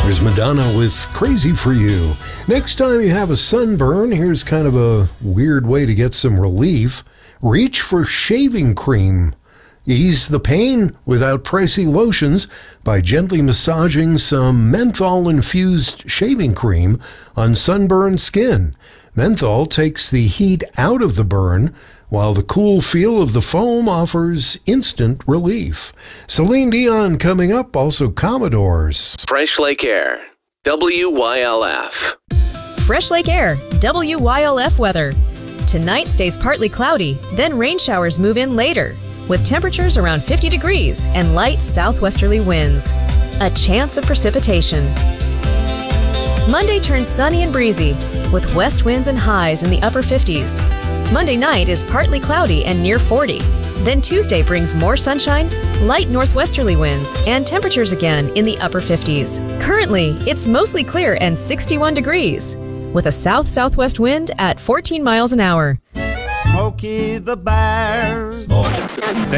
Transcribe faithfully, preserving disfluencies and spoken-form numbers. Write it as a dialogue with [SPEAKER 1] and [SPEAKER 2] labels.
[SPEAKER 1] There's Madonna with Crazy for You. Next time you have a sunburn, here's kind of a weird way to get some relief. Reach for shaving cream. Ease the pain without pricey lotions by gently massaging some menthol-infused shaving cream on sunburned skin. Menthol takes the heat out of the burn, while the cool feel of the foam offers instant relief. Celine Dion coming up, also Commodores.
[SPEAKER 2] Fresh Lake Air, W Y L F.
[SPEAKER 3] Fresh Lake Air, W Y L F weather. Tonight stays partly cloudy, then rain showers move in later, with temperatures around fifty degrees and light southwesterly winds. A chance of precipitation. Monday turns sunny and breezy, with west winds and highs in the upper fifties. Monday night is partly cloudy and near forty. Then Tuesday brings more sunshine, light northwesterly winds, and temperatures again in the upper fifties. Currently, it's mostly clear and sixty-one degrees, with a south-southwest wind at fourteen miles an hour.
[SPEAKER 4] Smokey the Bear.